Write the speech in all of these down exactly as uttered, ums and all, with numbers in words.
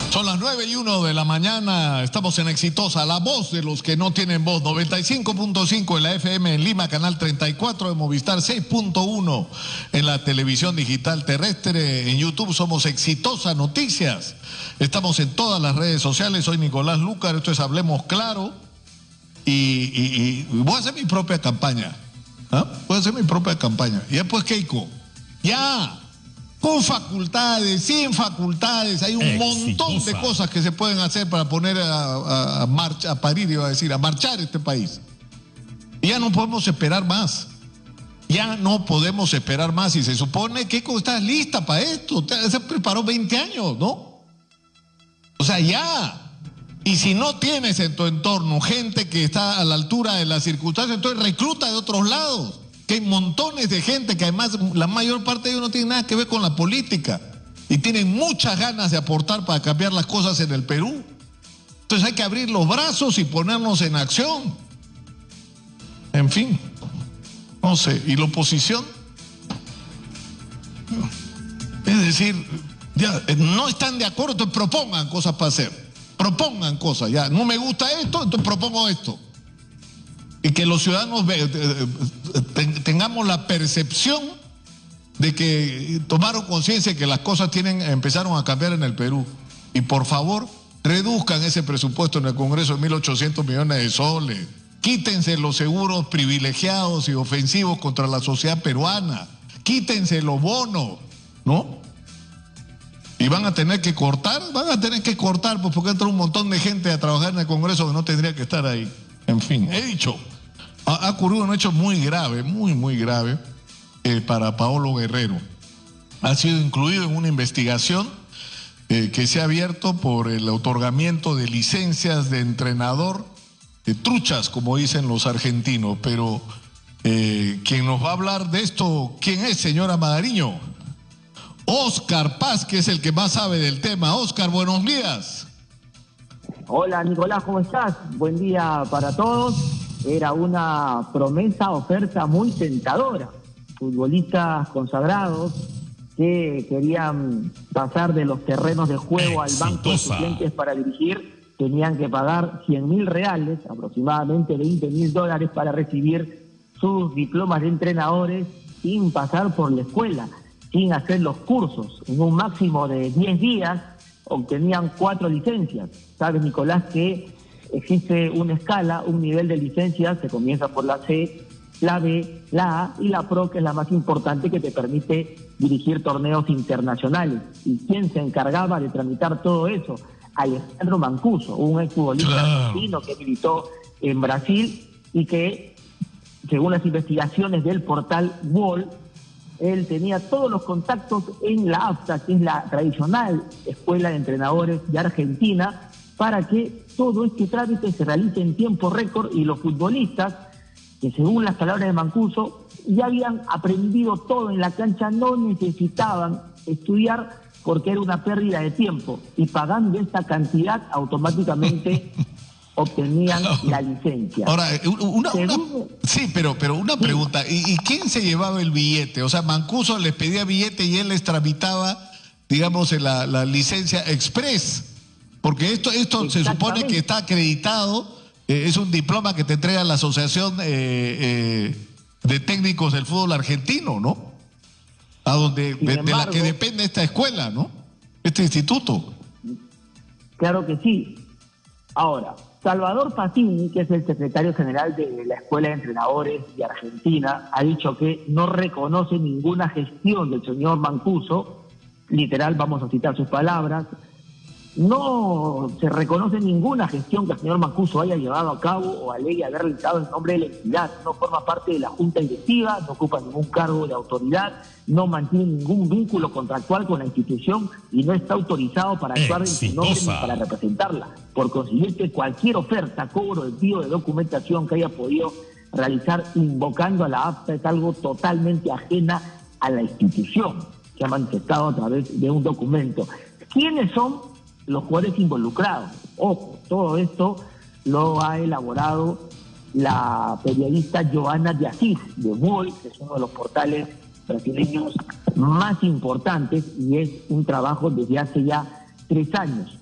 Son las nueve y uno de la mañana, estamos en Exitosa, la voz de los que no tienen voz, noventa y cinco punto cinco en la F M en Lima, canal treinta y cuatro de Movistar, seis punto uno en la televisión digital terrestre, en YouTube somos Exitosa Noticias, estamos en todas las redes sociales, soy Nicolás Lúcar, esto es Hablemos Claro, y, y, y voy a hacer mi propia campaña, ¿ah? voy a hacer mi propia campaña, y después Keiko, ya... Con facultades, sin facultades, hay un Exitosa. montón de cosas que se pueden hacer para poner a, a, a marcha, a parir, iba a decir, a marchar este país. Y ya no podemos esperar más. Ya no podemos esperar más. Y se supone que estás lista para esto. Se preparó veinte años, ¿no? O sea, ya. Y si no tienes en tu entorno gente que está a la altura de las circunstancias, entonces recluta de otros lados. Que hay montones de gente que además la mayor parte de ellos no tienen nada que ver con la política y tienen muchas ganas de aportar para cambiar las cosas en el Perú. Entonces hay que abrir los brazos y ponernos en acción. En fin, no sé, ¿y la oposición? Es decir, ya no están de acuerdo, entonces propongan cosas para hacer. Propongan cosas, ya, no me gusta esto, entonces propongo esto. Y que los ciudadanos tengamos la percepción de que tomaron conciencia de que las cosas tienen, empezaron a cambiar en el Perú. Y por favor, reduzcan ese presupuesto en el Congreso de mil ochocientos millones de soles. Quítense los seguros privilegiados y ofensivos contra la sociedad peruana. Quítense los bonos, ¿no? Y van a tener que cortar, van a tener que cortar, pues porque entra un montón de gente a trabajar en el Congreso que no tendría que estar ahí. En fin, he dicho, ha, ha ocurrido un hecho muy grave, muy, muy grave eh, para Paolo Guerrero. Ha sido incluido en una investigación eh, que se ha abierto por el otorgamiento de licencias de entrenador, de truchas, como dicen los argentinos. Pero eh, quien nos va a hablar de esto, ¿quién es, señora Madariño? Óscar Paz, que es el que más sabe del tema. Óscar, buenos días. Hola Nicolás, ¿cómo estás? Buen día para todos. Era una promesa, oferta muy tentadora. Futbolistas consagrados que querían pasar de los terrenos de juego Exitosa. al banco de suplentes para dirigir, tenían que pagar cien mil reales, aproximadamente veinte mil dólares, para recibir sus diplomas de entrenadores sin pasar por la escuela, sin hacer los cursos. En un máximo de diez días obtenían cuatro licencias. Sabes, Nicolás, que existe una escala, un nivel de licencias, se comienza por la C, la B, la A y la Pro, que es la más importante, que te permite dirigir torneos internacionales. ¿Y quién se encargaba de tramitar todo eso? Alejandro Mancuso, un exfutbolista claro. argentino que militó en Brasil y que, según las investigaciones del portal Wall, él tenía todos los contactos en la AFTA, que es la tradicional escuela de entrenadores de Argentina, para que todo este trámite se realice en tiempo récord, y los futbolistas, que según las palabras de Mancuso, ya habían aprendido todo en la cancha, no necesitaban estudiar porque era una pérdida de tiempo, y pagando esta cantidad automáticamente obtenían la licencia. Ahora, una, una, sí, pero, pero una sí. pregunta, ¿Y, ¿y quién se llevaba el billete? O sea, Mancuso les pedía billete y él les tramitaba, digamos, la, la licencia express, porque esto, esto se supone que está acreditado, eh, es un diploma que te entrega la Asociación eh, eh, de Técnicos del Fútbol Argentino, ¿no? A donde, de, embargo, de la que depende esta escuela, ¿no? Este instituto. Claro que sí. Ahora, Salvador Pacini, que es el secretario general de la Escuela de Entrenadores de Argentina, ha dicho que no reconoce ninguna gestión del señor Mancuso. Literal, vamos a citar sus palabras: no se reconoce ninguna gestión que el señor Mancuso haya llevado a cabo o alegue haber realizado en nombre de la entidad. No forma parte de la junta directiva, no ocupa ningún cargo de autoridad, no mantiene ningún vínculo contractual con la institución y no está autorizado para actuar en su nombre ni para representarla. Por consiguiente, cualquier oferta, cobro, envío de documentación que haya podido realizar invocando a la AFTA es algo totalmente ajena a la institución, que ha manifestado a través de un documento. ¿Quiénes son los jugadores involucrados? Ojo, todo esto lo ha elaborado la periodista Joana de Asís, de Wall, que es uno de los portales brasileños más importantes, y es un trabajo desde hace ya tres años.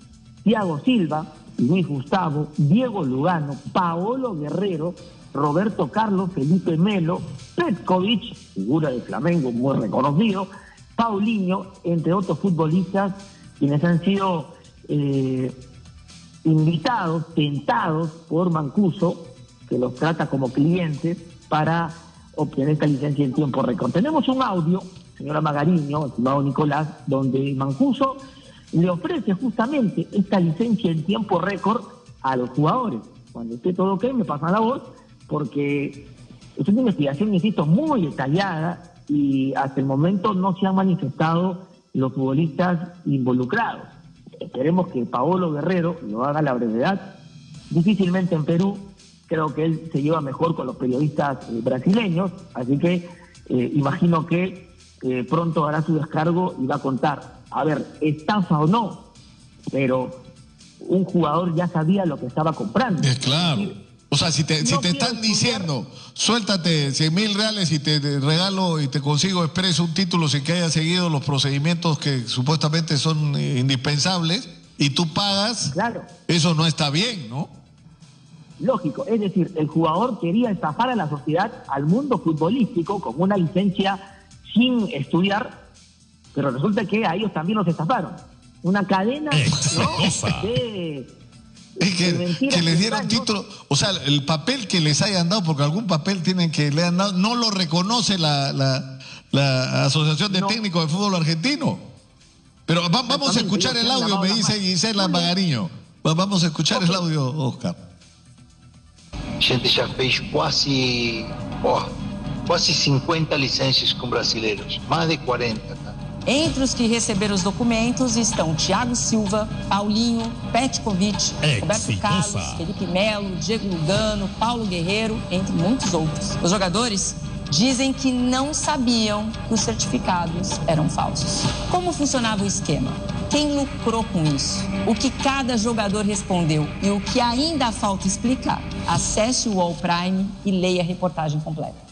Thiago Silva, Luis Gustavo, Diego Lugano, Paolo Guerrero, Roberto Carlos, Felipe Melo, Petkovic, figura de Flamengo muy reconocido, Paulinho, entre otros futbolistas quienes han sido eh, invitados, tentados por Mancuso, que los trata como clientes para obtener esta licencia en tiempo récord. Tenemos un audio, señora Magariño, estimado Nicolás, donde Mancuso le ofrece justamente esta licencia en tiempo récord a los jugadores. Cuando esté todo ok, me pasan la voz, porque es una investigación, insisto, muy detallada y hasta el momento no se han manifestado los futbolistas involucrados. Esperemos que Paolo Guerrero lo haga a la brevedad. Difícilmente en Perú, creo que él se lleva mejor con los periodistas eh, brasileños, así que eh, imagino que eh, pronto hará su descargo y va a contar, a ver, estafa o no, pero un jugador ya sabía lo que estaba comprando. Es claro. Es decir, o sea, si te, si no te están estudiar, diciendo, suéltate cien mil reales y te, te regalo y te consigo expreso un título sin que haya seguido los procedimientos que supuestamente son eh, indispensables, y tú pagas, claro, eso no está bien, ¿no? Lógico, es decir, el jugador quería estafar a la sociedad, al mundo futbolístico, con una licencia sin estudiar, pero resulta que a ellos también los estafaron. Una cadena, ¿no? de... Es que, que les dieron título, o sea, el papel que les hayan dado, porque algún papel tienen que le han dado, no lo reconoce la, la, la Asociación de no. Técnicos de Fútbol Argentino. Pero va, vamos a escuchar el audio, me dice Gisela Magariño. Vamos a escuchar okay. el audio, Oscar. A gente já fez quase, ó, quase cinquenta licenças com brasileiros, mais de quarenta. Tá? Entre os que receberam os documentos estão Thiago Silva, Paulinho, Petkovic, é, Roberto Carlos, nossa. Felipe Melo, Diego Lugano, Paulo Guerreiro, entre muitos outros. Os jogadores dizem que não sabiam que os certificados eram falsos. Como funcionava o esquema? Quem lucrou com isso? O que cada jogador respondeu e o que ainda falta explicar? Acesse o All Prime e leia a reportagem completa.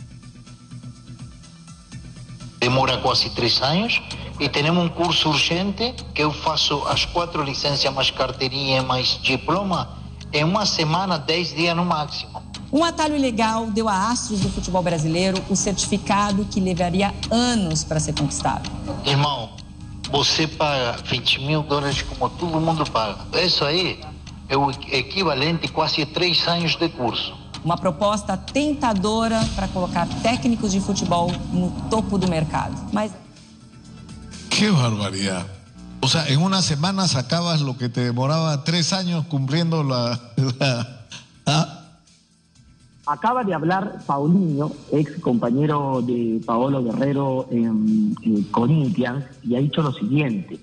Demora quase três anos e temos um curso urgente que eu faço as quatro licenças mais carteirinha mais diploma em uma semana, dez dias no máximo. Um atalho legal deu a astros do futebol brasileiro o certificado que levaria anos para ser conquistado. Irmão, você paga vinte mil dólares como todo mundo paga. Isso aí é o equivalente a quase três anos de curso. Uma proposta tentadora para colocar técnicos de futebol no topo do mercado. Mas... ¡Qué barbaridad! O sea, en una semana sacabas lo que te demoraba tres años cumpliendo la... la ¿ah? Acaba de hablar Paulinho, ex compañero de Paolo Guerrero en, en Corinthians, y ha dicho lo siguiente.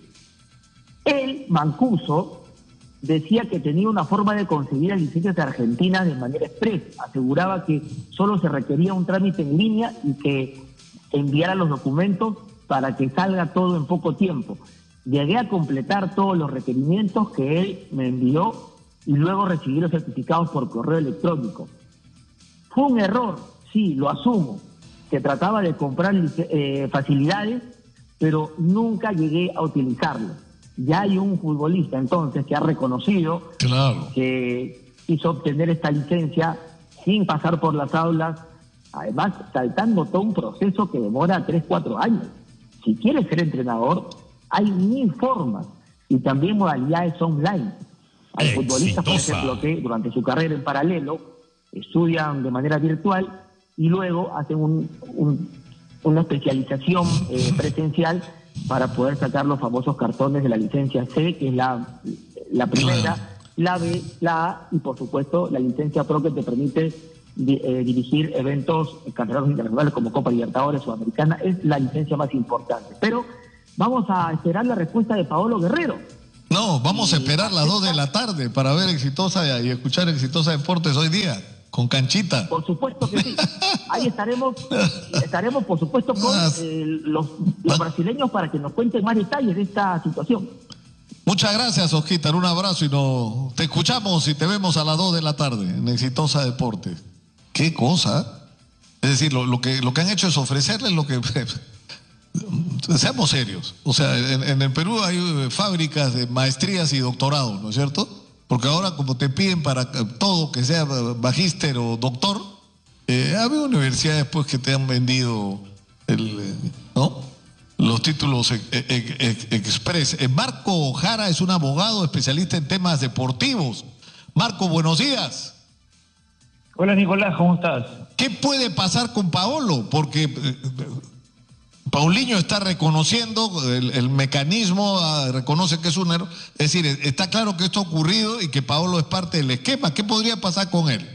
Él, Mancuso, decía que tenía una forma de conseguir las licencias de Argentina de manera expresa. Aseguraba que solo se requería un trámite en línea y que enviara los documentos para que salga todo en poco tiempo. Llegué a completar todos los requerimientos que él me envió y luego recibí los certificados por correo electrónico. Fue un error, sí, lo asumo. Se trataba de comprar eh, facilidades, pero nunca llegué a utilizarlo. Ya hay un futbolista entonces que ha reconocido claro. que quiso obtener esta licencia sin pasar por las aulas, además saltando todo un proceso que demora tres, cuatro años. Si quieres ser entrenador, hay mil formas y también modalidades online. Hay Exitosa. futbolistas, por ejemplo, que durante su carrera en paralelo estudian de manera virtual y luego hacen un, un, una especialización eh, presencial para poder sacar los famosos cartones de la licencia C, que es la, la primera, claro. la B, la A y por supuesto la licencia Pro, que te permite di, eh, dirigir eventos campeonatos internacionales como Copa Libertadores, Sudamericana. Es la licencia más importante. Pero vamos a esperar la respuesta de Paolo Guerrero. No, vamos a esperar las dos de la tarde para ver Exitosa y escuchar Exitosa Deportes hoy día. Con canchita. Por supuesto que sí. Ahí estaremos, estaremos por supuesto con eh, los, los brasileños para que nos cuenten más detalles de esta situación. Muchas gracias, Osquitar. Un abrazo y nos te escuchamos y te vemos a las dos de la tarde en Exitosa Deportes. Qué cosa. Es decir, lo, lo que lo que han hecho es ofrecerles lo que seamos serios. O sea, en, en el Perú hay fábricas de maestrías y doctorados, ¿no es cierto? Porque ahora, como te piden para todo que sea magíster o doctor, eh, ha habido universidades pues que te han vendido el, ¿no? los títulos ex, ex, ex, express. Eh, Marco Jara es un abogado especialista en temas deportivos. Marco, buenos días. Hola Nicolás, ¿cómo estás? ¿Qué puede pasar con Paolo? Porque eh, Paulinho está reconociendo el, el mecanismo, uh, reconoce que es un error. Es decir, está claro que esto ha ocurrido y que Paolo es parte del esquema. ¿Qué podría pasar con él?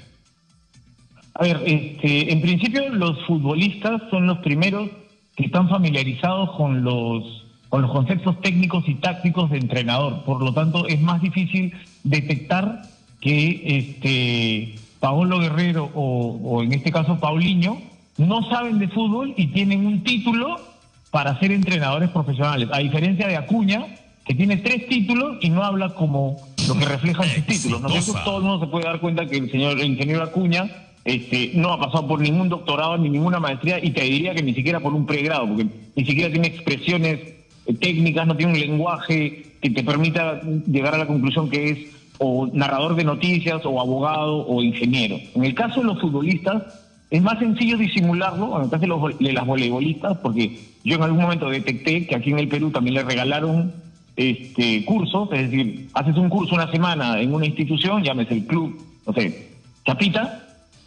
A ver, este, en principio los futbolistas son los primeros que están familiarizados con los, con los conceptos técnicos y tácticos de entrenador. Por lo tanto, es más difícil detectar que este, Paolo Guerrero o, o en este caso Paulinho no saben de fútbol y tienen un título para ser entrenadores profesionales. A diferencia de Acuña, que tiene tres títulos y no habla como lo que reflejan sus títulos. Nosotros todo el mundo se puede dar cuenta que el señor el ingeniero Acuña este, no ha pasado por ningún doctorado ni ninguna maestría, y te diría que ni siquiera por un pregrado, porque ni siquiera tiene expresiones técnicas, no tiene un lenguaje que te permita llegar a la conclusión que es o narrador de noticias o abogado o ingeniero. En el caso de los futbolistas es más sencillo disimularlo, en el caso de, los, de las voleibolistas, porque yo en algún momento detecté que aquí en el Perú también le regalaron este cursos, es decir, haces un curso una semana en una institución, llámese el club, no sé, Chapita,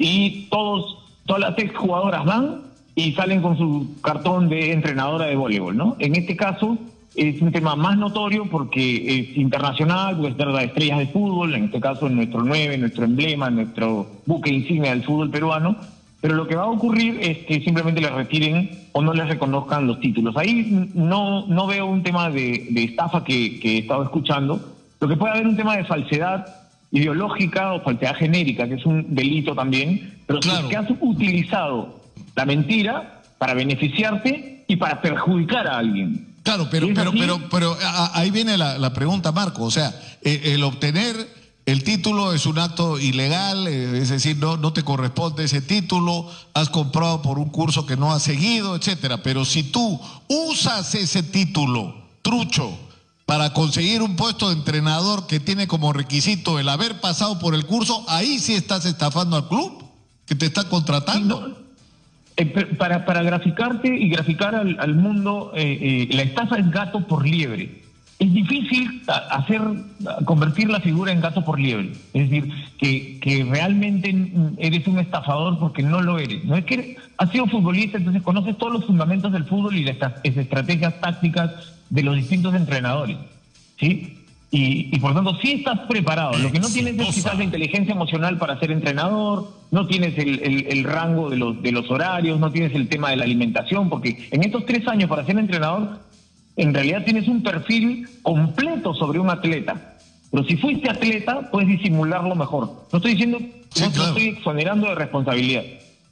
y todos, todas las ex jugadoras van y salen con su cartón de entrenadora de voleibol, ¿no? En este caso es un tema más notorio porque es internacional, porque se trata de estrellas de fútbol, en este caso en nuestro nueve, nuestro emblema, nuestro buque insignia del fútbol peruano. Pero lo que va a ocurrir es que simplemente les retiren o no les reconozcan los títulos. Ahí no, no veo un tema de, de estafa que, que he estado escuchando. Lo que puede haber un tema de falsedad ideológica o falsedad genérica, que es un delito también, pero claro, que has utilizado la mentira para beneficiarte y para perjudicar a alguien. Claro, pero, pero, pero, pero a, ahí viene la, la pregunta, Marco. O sea, el, el obtener el título es un acto ilegal, eh, es decir, no, no te corresponde ese título, has comprado por un curso que no has seguido, etcétera. Pero si tú usas ese título, trucho, para conseguir un puesto de entrenador que tiene como requisito el haber pasado por el curso, ahí sí estás estafando al club que te está contratando. No, eh, para, para graficarte y graficar al, al mundo, eh, eh, la estafa es gato por liebre. Es difícil hacer, convertir la figura en gato por liebre. Es decir, que, que realmente eres un estafador porque no lo eres. No es que eres, has sido futbolista, entonces conoces todos los fundamentos del fútbol y de estas estrategias tácticas de los distintos entrenadores, ¿sí? Y, y por tanto sí estás preparado. Lo que no tienes es quizás la inteligencia emocional para ser entrenador, no tienes el, el, el rango de los, de los horarios, no tienes el tema de la alimentación, porque en estos tres años para ser entrenador en realidad tienes un perfil completo sobre un atleta. Pero si fuiste atleta, puedes disimularlo mejor. No estoy diciendo, sí, no claro. estoy exonerando de responsabilidad.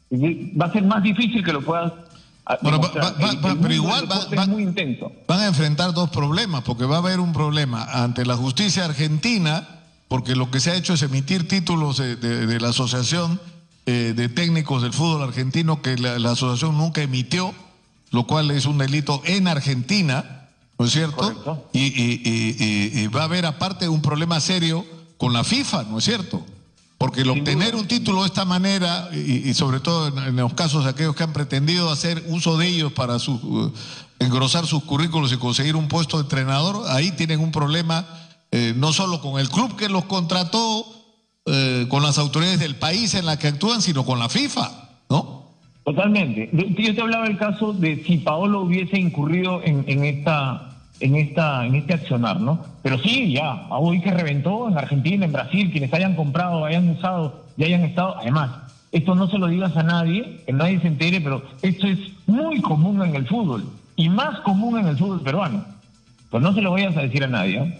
Va a ser más difícil que lo puedas bueno, va, va, va, va, pero igual va, va, es muy intenso. Van a enfrentar dos problemas, porque va a haber un problema ante la justicia argentina, porque lo que se ha hecho es emitir títulos de, de, de la Asociación eh, de Técnicos del Fútbol Argentino, que la, la asociación nunca emitió, lo cual es un delito en Argentina, ¿no es cierto? Y, y, y, y, y va a haber aparte un problema serio con la FIFA, ¿no es cierto? Porque el obtener un título de esta manera, y, y sobre todo en, en los casos de aquellos que han pretendido hacer uso de ellos para su, uh, engrosar sus currículos y conseguir un puesto de entrenador, ahí tienen un problema eh, no solo con el club que los contrató, eh, con las autoridades del país en la que actúan, sino con la FIFA, ¿no? Totalmente. Yo te hablaba del caso de si Paolo hubiese incurrido en, en esta en esta en este accionar, ¿no? Pero sí, ya, hoy que reventó en Argentina, en Brasil, quienes hayan comprado, hayan usado y hayan estado, además, esto no se lo digas a nadie, que nadie se entere, pero esto es muy común en el fútbol, y más común en el fútbol peruano. Pues no se lo vayas a decir a nadie, ¿eh?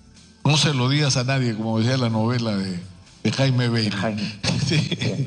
No se lo digas a nadie, como decía la novela de, de Jaime Bailey. Jaime. Sí. Sí.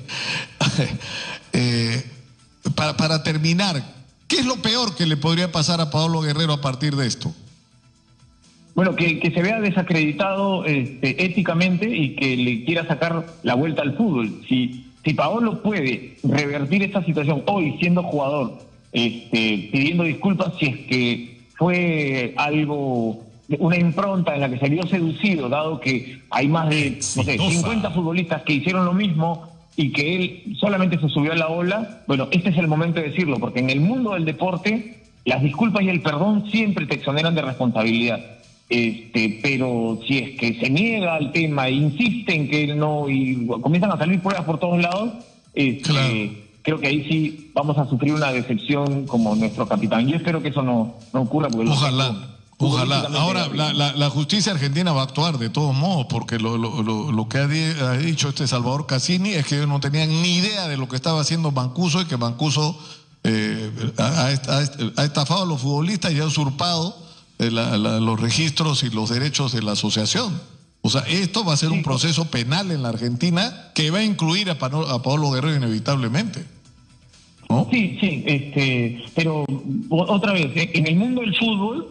eh, para, para terminar, ¿qué es lo peor que le podría pasar a Paolo Guerrero a partir de esto? Bueno, que, que se vea desacreditado este, éticamente y que le quiera sacar la vuelta al fútbol. Si, si Paolo puede revertir esta situación hoy siendo jugador, este, pidiendo disculpas si es que fue algo, una impronta en la que se vio seducido, dado que hay más de, no sé, cincuenta futbolistas que hicieron lo mismo y que él solamente se subió a la ola. Bueno, este es el momento de decirlo, porque en el mundo del deporte las disculpas y el perdón siempre te exoneran de responsabilidad. Este, pero si es que se niega al tema, insiste en que él no, y comienzan a salir pruebas por todos lados, este, claro. creo que ahí sí vamos a sufrir una decepción como nuestro capitán. Yo espero que eso no, no ocurra. Porque ojalá. Ojalá. Ahora, la, la, la justicia argentina va a actuar de todos modos, porque lo, lo, lo, lo que ha, di, ha dicho este Salvador Cassini es que ellos no tenían ni idea de lo que estaba haciendo Mancuso y que Mancuso eh, ha, ha, ha estafado a los futbolistas y ha usurpado eh, la, la, los registros y los derechos de la asociación. O sea, esto va a ser un proceso penal en la Argentina que va a incluir a, Pano, a Paolo Guerrero inevitablemente, ¿no? Sí, sí, este, pero otra vez, en el mundo del fútbol,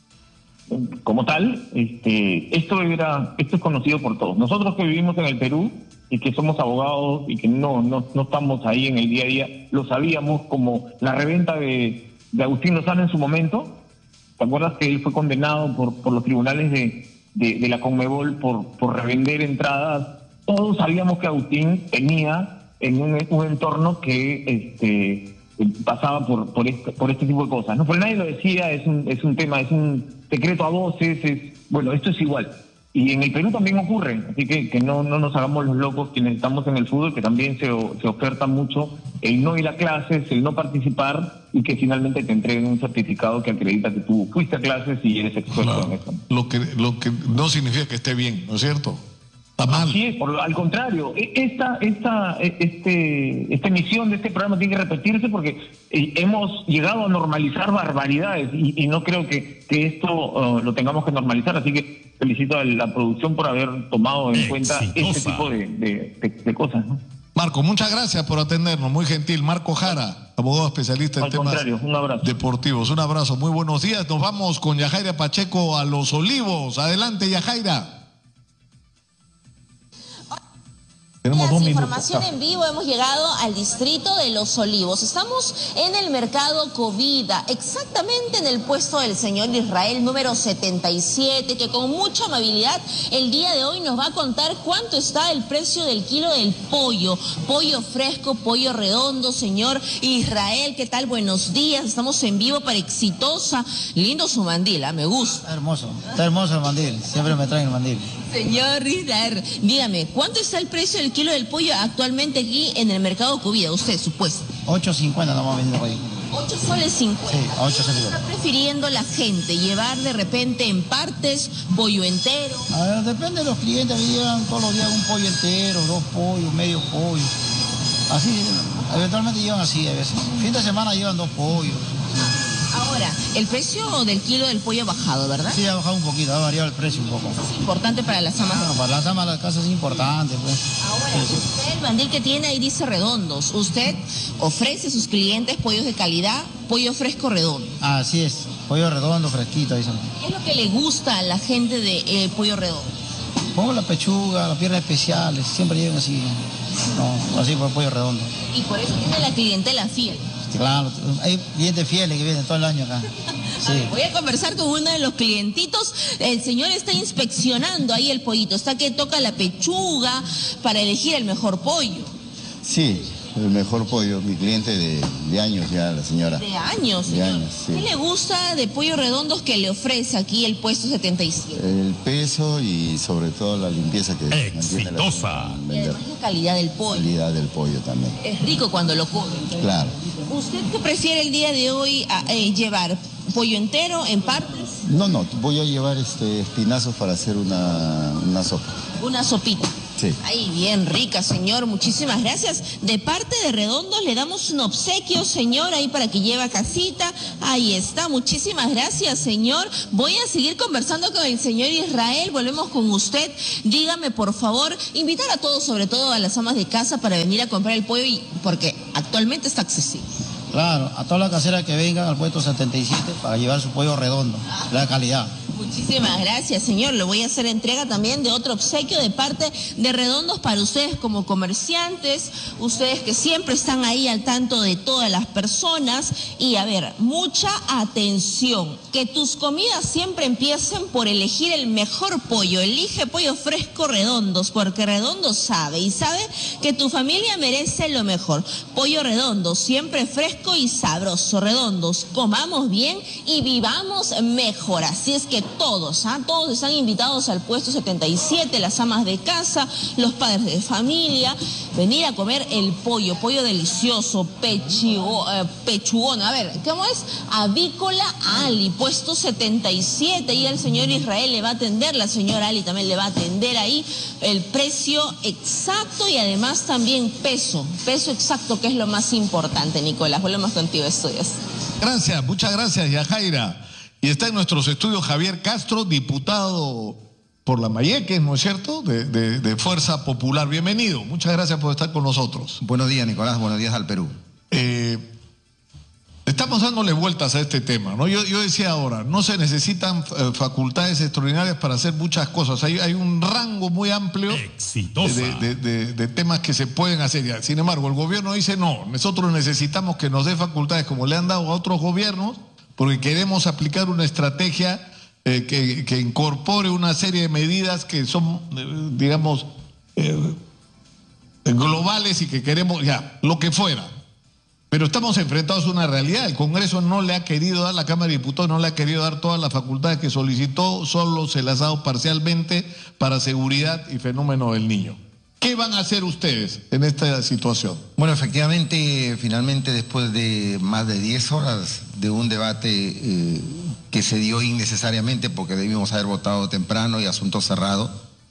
como tal, este, esto era, esto es conocido por todos. Nosotros que vivimos en el Perú y que somos abogados y que no, no, no estamos ahí en el día a día, lo sabíamos, como la reventa de, de Agustín Lozano en su momento. ¿Te acuerdas que él fue condenado por, por los tribunales de, de, de la Conmebol por, por revender entradas? Todos sabíamos que Agustín tenía en un, un entorno que este, pasaba por, por, este, por este tipo de cosas, ¿no? Porque nadie lo decía, es un, es un tema, es un secreto a voces, es, bueno, esto es igual. Y en el Perú también ocurre, así que, que no, no nos hagamos los locos quienes estamos en el fútbol, que también se, se oferta mucho el no ir a clases, el no participar, y que finalmente te entreguen un certificado que acredita que tú fuiste a clases y eres experto claro. en eso. Lo que, lo que no significa que esté bien, ¿no es cierto? Está mal. Sí, por, al contrario, esta, esta, este, esta emisión de este programa tiene que repetirse porque eh, hemos llegado a normalizar barbaridades y, y no creo que, que esto uh, lo tengamos que normalizar, así que felicito a la producción por haber tomado en Exitosa. cuenta este tipo de, de, de, de cosas, ¿no? Marco, muchas gracias por atendernos, muy gentil. Marco Jara, abogado especialista en al temas un abrazo. deportivos. Un abrazo, muy buenos días. Nos vamos con Yajaira Pacheco a Los Olivos. Adelante, Yajaira. Tenemos dos información minutos. En vivo, hemos llegado al distrito de Los Olivos. Estamos en el mercado Covida, exactamente en el puesto del señor Israel número setenta y siete, que con mucha amabilidad el día de hoy nos va a contar cuánto está el precio del kilo del pollo. Pollo fresco, pollo redondo, señor Israel, ¿qué tal? Buenos días, estamos en vivo para Exitosa. Lindo su mandil, ¿eh? Me gusta. Está hermoso, está hermoso el mandil, siempre me traen el mandil. Señor Israel, dígame, ¿cuánto está el precio del kilo del pollo actualmente aquí en el mercado Covida? Usted, supuesto. ocho cincuenta no vamos a vender hoy. ocho soles cincuenta. Sí, ocho soles. ¿Qué está prefiriendo la gente? ¿Llevar de repente en partes, pollo entero? A ver, depende de los clientes que llevan todos los días un pollo entero, dos pollos, medio pollo. Así, eventualmente llevan así a veces. Fin de semana llevan dos pollos. Ahora, el precio del kilo del pollo ha bajado, ¿verdad? Sí, ha bajado un poquito, ha variado el precio un poco. Es importante para las amas. No, para las amas de la casa es importante, pues. Ahora, sí, sí. Usted, el mandil que tiene ahí dice redondos. Usted ofrece a sus clientes pollos de calidad, pollo fresco redondo. Así es, pollo redondo, fresquito, dicen. ¿Qué es lo que le gusta a la gente de eh, pollo redondo? Pongo la pechuga, las piernas especiales, siempre llegan así, no, así por pollo redondo. Y por eso tiene la clientela fiel. Claro, hay clientes fieles que vienen todo el año acá. Sí. Voy a conversar con uno de los clientitos. El señor está inspeccionando ahí el pollito. Está que toca la pechuga para elegir el mejor pollo. Sí, el mejor pollo. Mi cliente de, de años ya, la señora. ¿De años, De señor? años, sí. ¿Qué le gusta de pollos redondos que le ofrece aquí el puesto setenta y siete? El peso y sobre todo la limpieza que mantiene la Exitosa. Y además la calidad del pollo. La calidad del pollo también. Es rico cuando lo come. Claro. ¿Usted qué prefiere el día de hoy a, eh, llevar? ¿Pollo entero, en partes? No, no, voy a llevar este espinazos para hacer una, una sopa. Una sopita. Sí. Ay, bien rica, señor. Muchísimas gracias. De parte de Redondos le damos un obsequio, señor, ahí para que lleve a casita. Ahí está. Muchísimas gracias, señor. Voy a seguir conversando con el señor Israel. Volvemos con usted. Dígame, por favor, invitar a todos, sobre todo a las amas de casa, para venir a comprar el pollo, y, porque actualmente está accesible. Claro, a todas las caseras que vengan al puesto setenta y siete para llevar su pollo redondo, la calidad. Muchísimas gracias, señor. Le voy a hacer entrega también de otro obsequio de parte de Redondos para ustedes como comerciantes, ustedes que siempre están ahí al tanto de todas las personas. Y a ver, mucha atención, que tus comidas siempre empiecen por elegir el mejor pollo. Elige pollo fresco Redondos, porque Redondos sabe y sabe que tu familia merece lo mejor. Pollo Redondos, siempre fresco y sabroso. Redondos, comamos bien y vivamos mejor. Así es que todos, ¿ah? todos están invitados al puesto setenta y siete, las amas de casa, los padres de familia, venir a comer el pollo, pollo delicioso, pechigo, eh, pechugón, a ver, ¿cómo es? Avícola Ali, puesto setenta y siete, y el señor Israel le va a atender, la señora Ali también le va a atender ahí, el precio exacto y además también peso, peso exacto, que es lo más importante, Nicolás. Volvemos contigo, estudios. Gracias, muchas gracias, Yajaira. Y está en nuestros estudios Javier Castro, diputado por la Mayeques, ¿no es cierto?, de, de, de Fuerza Popular. Bienvenido, muchas gracias por estar con nosotros. Buenos días, Nicolás, buenos días al Perú. Eh, estamos dándole vueltas a este tema, ¿no? Yo, yo decía ahora, no se necesitan eh, facultades extraordinarias para hacer muchas cosas. Hay, hay un rango muy amplio de, de, de, de temas que se pueden hacer. Ya. Sin embargo, el gobierno dice no, nosotros necesitamos que nos dé facultades como le han dado a otros gobiernos, porque queremos aplicar una estrategia eh, que, que incorpore una serie de medidas que son, eh, digamos, eh, globales y que queremos, ya, lo que fuera. Pero estamos enfrentados a una realidad. El Congreso no le ha querido dar, la Cámara de Diputados no le ha querido dar todas las facultades que solicitó, solo se las ha dado parcialmente para seguridad y fenómeno del niño. ¿Qué van a hacer ustedes en esta situación? Bueno, efectivamente, finalmente, después de más de diez horas de un debate eh, que se dio innecesariamente porque debimos haber votado temprano y asunto cerrado,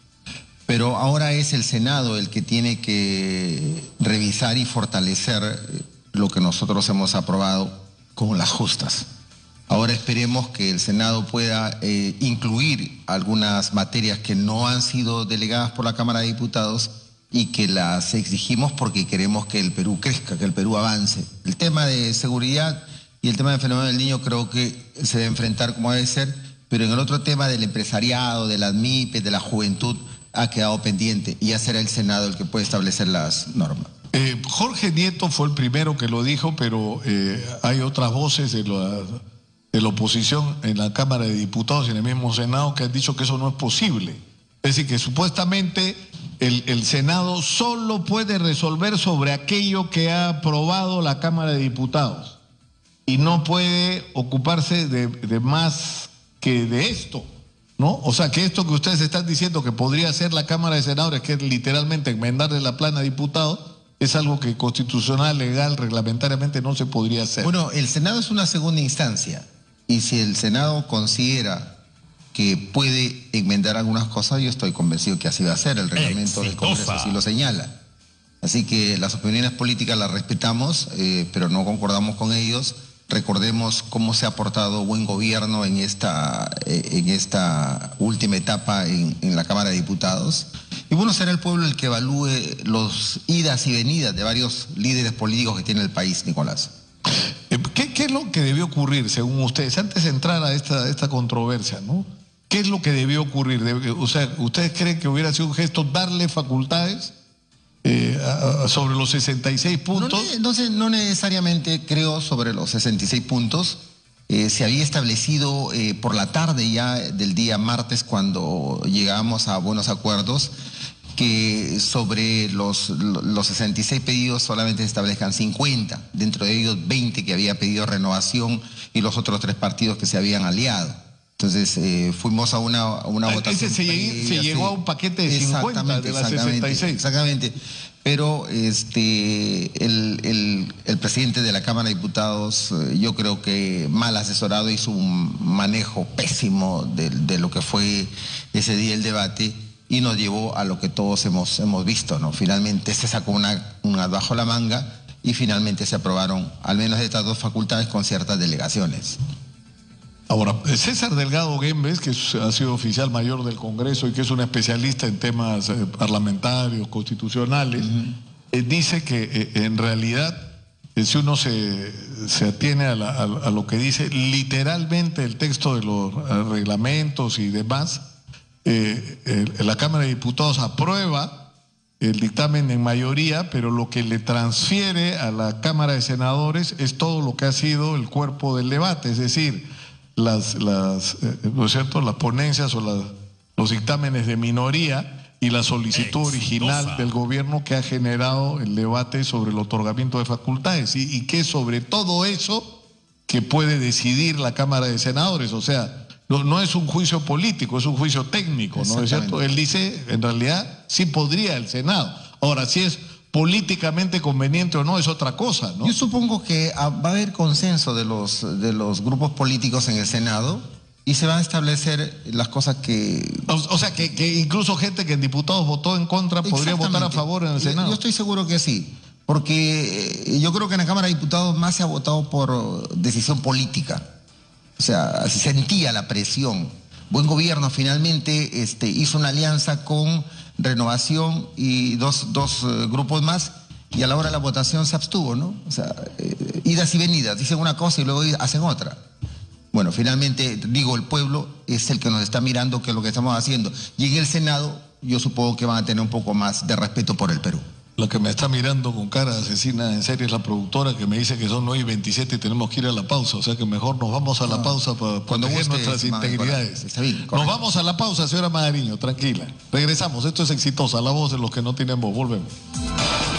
pero ahora es el Senado el que tiene que revisar y fortalecer lo que nosotros hemos aprobado con las justas. Ahora esperemos que el Senado pueda eh, incluir algunas materias que no han sido delegadas por la Cámara de Diputados y que las exigimos porque queremos que el Perú crezca, que el Perú avance. El tema de seguridad y el tema del fenómeno del niño creo que se debe enfrentar como debe ser, pero en el otro tema del empresariado, de las M I P E S, de la juventud, ha quedado pendiente y ya será el Senado el que puede establecer las normas. Eh, Jorge Nieto fue el primero que lo dijo, pero eh, hay otras voces de la... de la oposición en la Cámara de Diputados y en el mismo Senado que han dicho que eso no es posible. Es decir, que supuestamente el, el Senado solo puede resolver sobre aquello que ha aprobado la Cámara de Diputados y no puede ocuparse de, de más que de esto, ¿no? O sea, que esto que ustedes están diciendo que podría hacer la Cámara de Senadores, que es literalmente enmendarle la plana de diputados, es algo que constitucional, legal, reglamentariamente no se podría hacer. Bueno, el Senado es una segunda instancia. Y si el Senado considera que puede enmendar algunas cosas, yo estoy convencido que así va a ser. El reglamento del Congreso así lo señala. Así que las opiniones políticas las respetamos, eh, pero no concordamos con ellos. Recordemos cómo se ha aportado buen gobierno en esta, eh, en esta última etapa en, en la Cámara de Diputados. Y bueno, será el pueblo el que evalúe los idas y venidas de varios líderes políticos que tiene el país, Nicolás. ¿Qué, ¿Qué es lo que debió ocurrir, según ustedes, antes de entrar a esta, esta controversia, ¿no? ¿Qué es lo que debió ocurrir? O sea, ¿ustedes creen que hubiera sido un gesto darle facultades eh, a, a, sobre los sesenta y seis puntos? No, no, no necesariamente creo sobre los sesenta y seis puntos. Eh, se había establecido eh, por la tarde ya del día martes, cuando llegábamos a buenos acuerdos, que sobre los, los sesenta y seis pedidos solamente se establezcan cincuenta, dentro de ellos veinte que había pedido renovación y los otros tres partidos que se habían aliado. Entonces eh, fuimos a una, a una votación. Ese se, llegué, se llegó a un paquete de cincuenta de las sesenta y seis. Exactamente, pero este, el, el, el presidente de la Cámara de Diputados, yo creo que mal asesorado, hizo un manejo pésimo de, de lo que fue ese día el debate, y nos llevó a lo que todos hemos, hemos visto, ¿no? Finalmente se sacó una, una bajo la manga y finalmente se aprobaron al menos estas dos facultades con ciertas delegaciones. Ahora, César Delgado Guembes, que ha sido oficial mayor del Congreso y que es un especialista en temas eh, parlamentarios, constitucionales, uh-huh. eh, dice que eh, en realidad si uno se, se atiene a, la, a, a lo que dice literalmente el texto de los reglamentos y demás, eh, el, la Cámara de Diputados aprueba el dictamen en mayoría, pero lo que le transfiere a la Cámara de Senadores es todo lo que ha sido el cuerpo del debate, es decir, las, las, eh, ¿no es cierto?, las ponencias o las, los dictámenes de minoría y la solicitud Exitosa. original del gobierno que ha generado el debate sobre el otorgamiento de facultades y, y que sobre todo eso que puede decidir la Cámara de Senadores, o sea, no, no es un juicio político, es un juicio técnico, ¿no es cierto? Él dice, en realidad, sí podría el Senado. Ahora, si es políticamente conveniente o no, es otra cosa, ¿no? Yo supongo que va a haber consenso de los, de los grupos políticos en el Senado y se van a establecer las cosas que... O, o sea, que, que incluso gente que en diputados votó en contra podría votar a favor en el Senado. Yo, yo estoy seguro que sí, porque yo creo que en la Cámara de Diputados más se ha votado por decisión política. O sea, se sentía la presión. Buen Gobierno finalmente este, hizo una alianza con Renovación y dos, dos uh, grupos más, y a la hora de la votación se abstuvo, ¿no? O sea, eh, idas y venidas, dicen una cosa y luego hacen otra. Bueno, finalmente, digo, el pueblo es el que nos está mirando qué es lo que estamos haciendo. Y en el Senado, yo supongo que van a tener un poco más de respeto por el Perú. La que me está mirando con cara de asesina en serie es la productora que me dice que son nueve y veintisiete y tenemos que ir a la pausa. O sea que mejor nos vamos a la no, pausa para proteger nuestras integridades. Está bien, nos vamos a la pausa, señora Magariño, tranquila. Regresamos, esto es Exitosa, la voz de los que no tienen voz. Volvemos.